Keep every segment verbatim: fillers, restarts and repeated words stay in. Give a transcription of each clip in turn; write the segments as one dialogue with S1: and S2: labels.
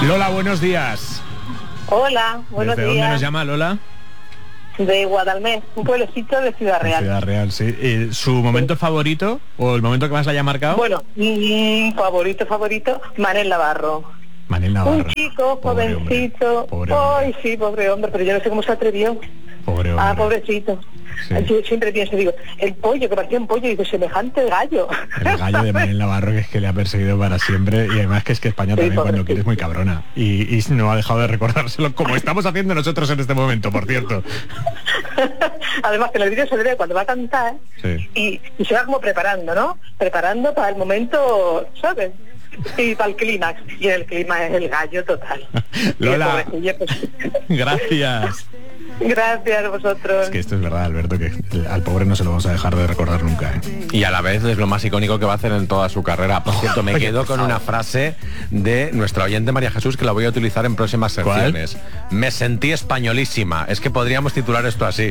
S1: Lola, buenos días.
S2: Hola, buenos
S1: ¿Desde
S2: días.
S1: dónde nos llama Lola?
S2: De Guadalmés, un pueblecito de Ciudad
S1: De
S2: Real.
S1: Ciudad Real, sí. Eh, ¿Su momento sí. favorito o el momento que más la haya marcado?
S2: Bueno, mi favorito, favorito, Manel Navarro.
S1: Manel Navarro.
S2: Un chico,
S1: pobre
S2: jovencito.
S1: Hombre. Pobre hombre.
S2: Ay, sí, pobre hombre, pero yo no sé cómo se atrevió.
S1: Pobre hombre.
S2: Ah, pobrecito. Sí. Yo siempre pienso, digo, el pollo, que parecía un pollo, y digo, semejante gallo.
S1: El gallo de Manel Navarro, que es que le ha perseguido para siempre, y además que es que España también, sí, cuando quiere, es muy cabrona. Y, y no ha dejado de recordárselo, como estamos haciendo nosotros en este momento, por cierto.
S2: Además que en el vídeo se le ve cuando va a cantar, sí. y, y se va como preparando, ¿no? Preparando para el momento, ¿sabes? Y para el clímax. Y el clímax es el gallo total.
S1: Lola, pues... gracias.
S2: Gracias a vosotros.
S1: Es que esto es verdad, Alberto, que al pobre no se lo vamos a dejar de recordar nunca, ¿eh?
S3: Y a la vez es lo más icónico que va a hacer en toda su carrera. Por cierto, me quedo con una frase de nuestra oyente María Jesús, que la voy a utilizar en próximas secciones. ¿Cuál? Me sentí españolísima. Es que podríamos titular esto así.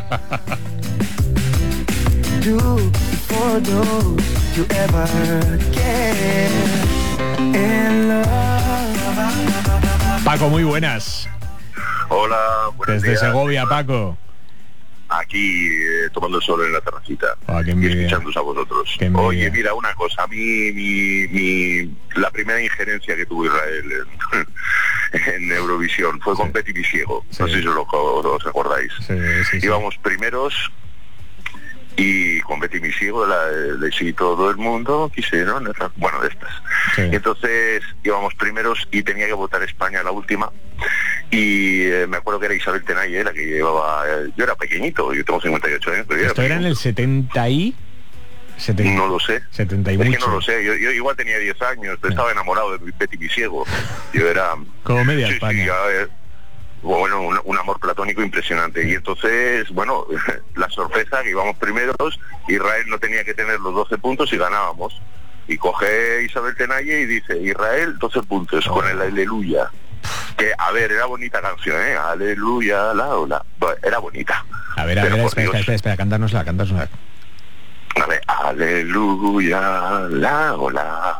S1: Paco, muy buenas.
S4: Hola, buenos
S1: Desde
S4: días.
S1: Segovia, Paco.
S4: Aquí eh, tomando el sol en la terracita.
S1: Oh,
S4: y escuchándoos a vosotros. Oye, mira, una cosa, a mí mi, mi, la primera injerencia que tuvo Israel en, en Eurovisión fue sí. con Betty Visiego. Sí. No sé si os, lo, os acordáis.
S1: Sí, sí, sí.
S4: Íbamos primeros y con Betty Visiego, la de sí todo el mundo quisieron, bueno, de estas. Sí. Y entonces íbamos primeros y tenía que votar España la última. Y eh, me acuerdo que era Isabel Tenaye la que llevaba, eh, yo era pequeñito, yo tengo cincuenta y ocho años, pero yo
S1: ¿esto era, era en el setenta y...?
S4: setenta, no lo sé,
S1: setenta y
S4: es
S1: mucho.
S4: que no lo sé, yo, yo igual tenía diez años, pero estaba enamorado de Betty Visiego. Yo era...
S1: Como media
S4: sí,
S1: España.
S4: Sí, a ver, bueno, un, un amor platónico impresionante. Sí. Y entonces, bueno, la sorpresa que íbamos primeros, Israel no tenía que tener los doce puntos y ganábamos. Y coge Isabel Tenaye y dice, Israel, doce puntos, oh. con el Aleluya. Que, a ver, era bonita canción, ¿eh? Aleluya, la ola. Bueno, era bonita.
S1: A ver, a ver, espera, espera, espera, espera, cantárnosla, cantárnosla.
S4: A ver, aleluya, la ola,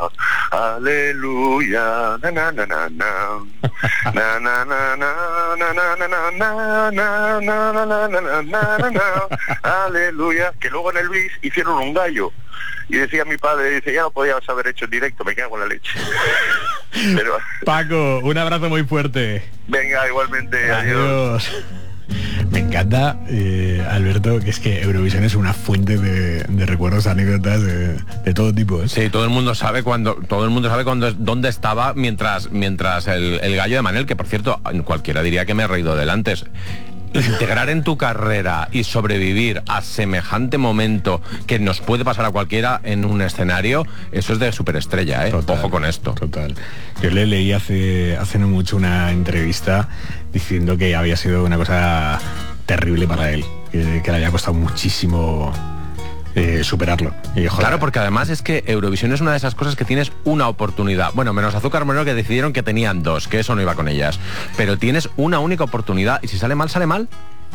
S4: aleluya, na na na na na, na na na na na na na na na na na na na na na, aleluya. Que luego en el bis hicieron un gallo. Y decía mi padre, dice, ya lo podías haber hecho en directo, me cago en la leche. Pero...
S1: Paco, un abrazo muy fuerte.
S4: Venga, igualmente,
S1: adiós. adiós. Me encanta, eh, Alberto, que es que Eurovisión es una fuente de, de recuerdos, anécdotas de, de todo tipo, ¿eh?
S3: Sí, todo el mundo sabe cuando, todo el mundo sabe cuando, dónde estaba mientras, mientras el, el gallo de Manel, que por cierto, cualquiera diría que me he reído del antes. Integrar en tu carrera y sobrevivir a semejante momento que nos puede pasar a cualquiera en un escenario, eso es de superestrella, ¿eh? Total, ojo con esto.
S1: Total. Yo le leí hace, hace no mucho una entrevista diciendo que había sido una cosa terrible para él, que, que le había costado muchísimo eh, superarlo. Y,
S3: claro, porque además es que Eurovisión es una de esas cosas que tienes una oportunidad. Bueno, menos Azúcar Moreno, que decidieron que tenían dos, que eso no iba con ellas. Pero tienes una única oportunidad y si sale mal, sale mal.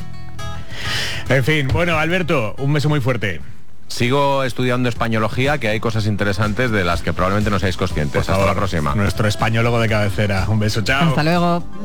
S1: En fin, bueno, Alberto, un beso muy fuerte.
S3: Sigo estudiando españología, que hay cosas interesantes de las que probablemente no seáis conscientes. Hasta la próxima.
S1: Nuestro españólogo de cabecera. Un beso, chao.
S5: Hasta luego.